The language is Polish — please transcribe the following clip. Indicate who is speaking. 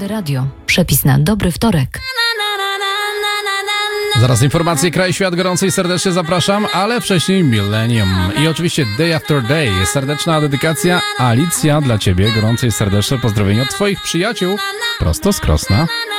Speaker 1: Radio. Przepis na dobry wtorek.
Speaker 2: Zaraz informacje Kraj Świat, gorąco i serdecznie zapraszam, ale wcześniej Millennium. I oczywiście Day After Day. Serdeczna dedykacja Alicja dla Ciebie. Gorąco i serdeczne pozdrowienia od Twoich przyjaciół prosto z Krosna.